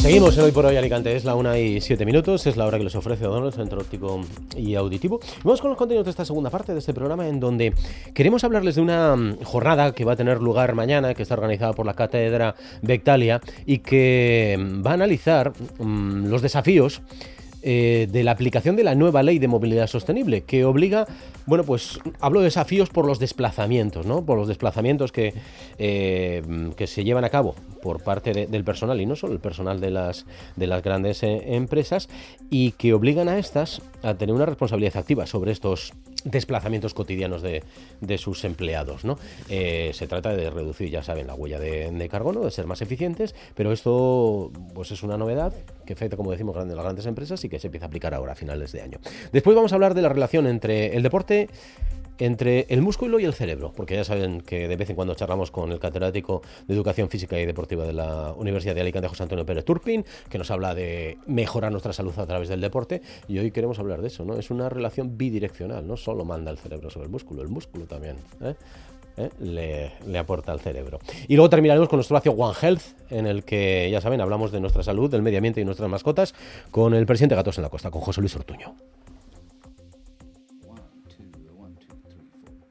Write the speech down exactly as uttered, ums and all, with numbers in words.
Seguimos en Hoy por Hoy Alicante, es la una y siete minutos, es la hora que les ofrece O'Donnell, Centro Óptico y Auditivo. Vamos con los contenidos de esta segunda parte de este programa, en donde queremos hablarles de una jornada que va a tener lugar mañana, que está organizada por la Cátedra Bectalia y que va a analizar mmm, los desafíos Eh, de la aplicación de la nueva ley de movilidad sostenible, que obliga, bueno, pues hablo de desafíos por los desplazamientos, ¿no? Por los desplazamientos que, eh, que se llevan a cabo por parte de, del personal, y no solo el personal de las, de las grandes eh, empresas, y que obligan a estas a tener una responsabilidad activa sobre estos desplazamientos cotidianos de, de sus empleados, ¿no? Eh, se trata de reducir, ya saben, la huella de, de carbono, de ser más eficientes, pero esto pues es una novedad que afecta, como decimos, a las grandes empresas y que se empieza a aplicar ahora a finales de año. Después vamos a hablar de la relación entre el deporte, entre el músculo y el cerebro, porque ya saben que de vez en cuando charlamos con el catedrático de Educación Física y Deportiva de la Universidad de Alicante, José Antonio Pérez Turpin, que nos habla de mejorar nuestra salud a través del deporte, y hoy queremos hablar de eso, ¿no? Es una relación bidireccional, no solo manda el cerebro sobre el músculo, el músculo también, ¿eh? ¿Eh? Le, le aporta al cerebro. Y luego terminaremos con nuestro espacio One Health, en el que, ya saben, hablamos de nuestra salud, del medio ambiente y nuestras mascotas, con el presidente Gatos en la Costa, con José Luis Ortuño.